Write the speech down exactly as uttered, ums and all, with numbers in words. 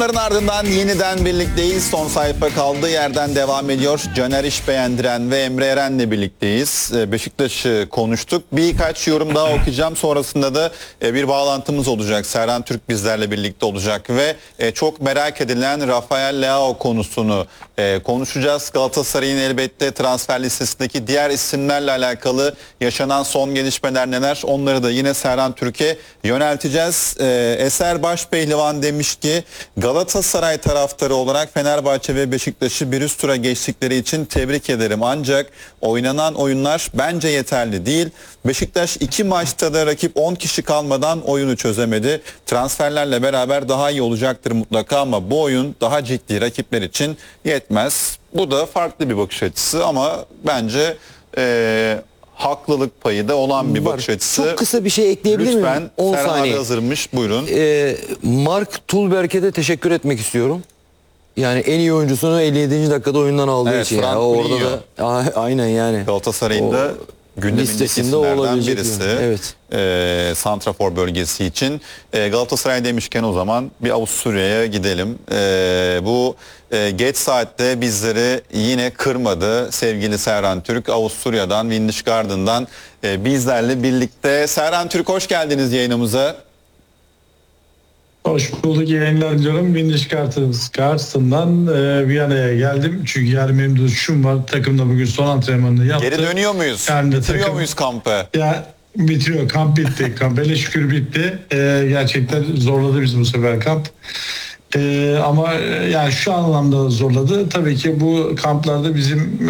Bunların ardından yeniden birlikteyiz. Son sayfa kaldığı yerden devam ediyor. Caner İşbeğendiren ve Emre Eren'le birlikteyiz. Beşiktaş'ı konuştuk. Birkaç yorum daha okuyacağım. Sonrasında da bir bağlantımız olacak. Serhan Türk bizlerle birlikte olacak ve çok merak edilen Rafael Leao konusunu konuşacağız. Galatasaray'ın elbette transfer listesindeki diğer isimlerle alakalı yaşanan son gelişmeler neler? Onları da yine Serhan Türk'e yönelteceğiz. Eser Başpehlivan demiş ki Galatasaray taraftarı olarak Fenerbahçe ve Beşiktaş'ı bir üst tura geçtikleri için tebrik ederim. Ancak oynanan oyunlar bence yeterli değil. Beşiktaş iki maçta da rakip on kişi kalmadan oyunu çözemedi. Transferlerle beraber daha iyi olacaktır mutlaka ama bu oyun daha ciddi rakipler için yetmez. Bu da farklı bir bakış açısı ama bence Ee, haklılık payı da olan bir Var. bakış açısı. Çok kısa bir şey ekleyebilir miyim? Lütfen, on Serhan saniye. abi hazırmış, buyurun. Ee, Mark Tulberg'e de teşekkür etmek istiyorum. Yani en iyi oyuncusunu elli yedinci dakikada oyundan aldığı Evet, için. Frank Yani. Orada Mourinho. da a- aynen yani. Galatasaray'ın da gündemindeki listesinde isimlerden olabilecek birisi. bir- evet. E, Santrafor bölgesi için. E, Galatasaray demişken o zaman bir Avusturya'ya gidelim. E, bu e, geç saatte bizleri yine kırmadı sevgili Serhan Türk. Avusturya'dan, Windisch Garden'dan e, bizlerle birlikte. Serhan Türk, hoş geldiniz yayınımıza. Hoş bulduk, yayınlar diliyorum. Windisch Garden'dan e, Viyana'ya geldim. Çünkü yarın benim duruşum var. Takımda bugün son antrenmanını yaptı. Geri dönüyor muyuz? Yani Bitiriyor takım- muyuz kampı? Ya bitiriyor, kamp bitti. Kamp hele şükür bitti. E, gerçekten zorladı bizi bu sefer kamp. E, ama e, yani şu anlamda zorladı. Tabii ki bu kamplarda bizim